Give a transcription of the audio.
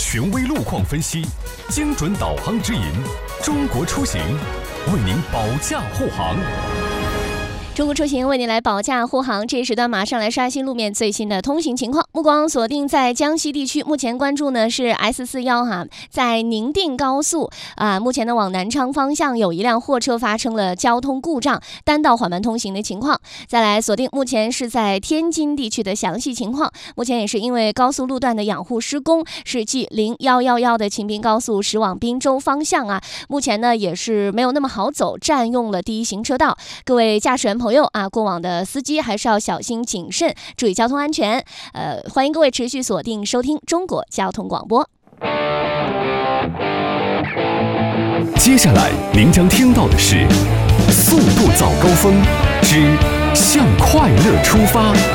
权威路况分析，精准导航指引，中国出行为您保驾护航。 中国出行为你来保驾护航，这一时段马上来刷新路面最新的通行情况。目光锁定在江西地区，目前关注呢是 S41在宁定高速目前呢往南昌方向有一辆货车发生了交通故障，单道缓慢通行的情况。再来锁定目前是在天津地区的详细情况，目前也是因为高速路段的养护施工，是继0111的秦滨高速驶往滨州方向目前呢也是没有那么好走，占用了第一行车道。各位驾驶员朋友过往的司机还是要小心谨慎，注意交通安全。欢迎各位持续锁定收听中国交通广播。 接下来您将听到的是《速度早高峰之向快乐出发》。